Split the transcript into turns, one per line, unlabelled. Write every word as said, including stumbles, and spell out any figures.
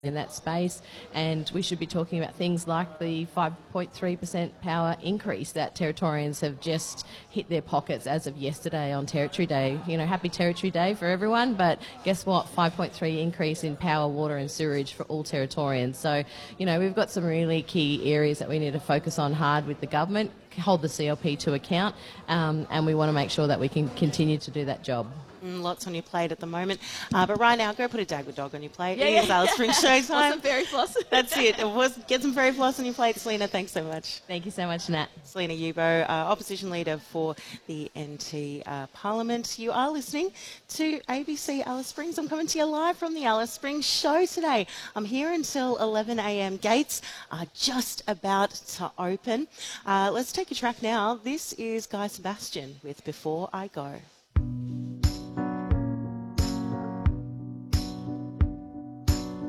in that space, and we should be talking about things like the five point three percent power increase that Territorians have just hit their pockets as of yesterday on Territory Day. You know, happy Territory Day for everyone, but guess what? five point three increase in power, water and sewerage for all Territorians. So, you know, we've got some really key areas that we need to focus on hard with the government, hold the C L P to account, um, and we want to make sure that we can continue to do that job.
Mm, lots on your plate at the moment. Uh, but right now, go put a Dagwood dog on your plate.
Yeah,
it
yeah.
is Alice Springs show time.
Some fairy floss.
That's it. It was get some fairy floss on your plate. Selena, thanks so much.
Thank you so much, Nat.
Selena Yubo, uh, opposition leader for the N T uh, Parliament. You are listening to A B C Alice Springs. I'm coming to you live from the Alice Springs show today. I'm here until eleven a m. Gates are just about to open. Uh, let's take a track now. This is Guy Sebastian with Before I Go.